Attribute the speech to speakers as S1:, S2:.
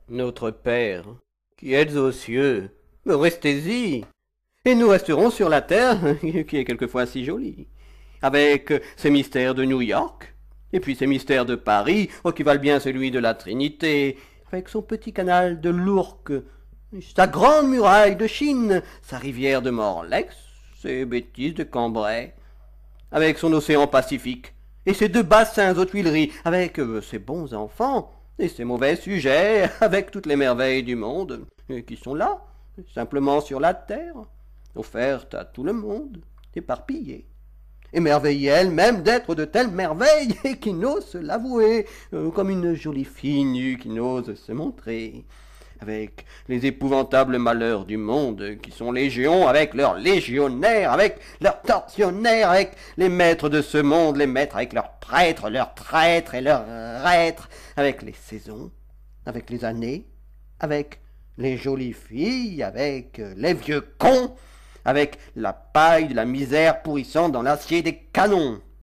S1: Notre Père, qui êtes aux cieux, restez-y, et nous resterons sur la terre, qui est quelquefois si jolie, avec ces mystères de New York, et puis ces mystères de Paris, qui valent bien celui de la Trinité, avec son petit canal de l'Ourcq, sa grande muraille de Chine, sa rivière de Morlex, ses bêtises de Cambrai, avec son océan Pacifique, et ses deux bassins aux Tuileries, avec ses bons enfants, et ses mauvais sujets, avec toutes les merveilles du monde, qui sont là, simplement sur la terre, offertes à tout le monde, éparpillées, émerveillées elles-mêmes d'être de telles merveilles, et qui n'osent se l'avouer, comme une jolie fille nue qui n'ose se montrer, avec les épouvantables malheurs du monde, qui sont légions, avec leurs légionnaires, avec leurs tortionnaires, avec les maîtres de ce monde, les maîtres avec leurs prêtres, leurs traîtres et leurs reîtres, avec les saisons, avec les années, avec les jolies filles, avec les vieux cons, avec la paille de la misère pourrissant dans l'acier des canons.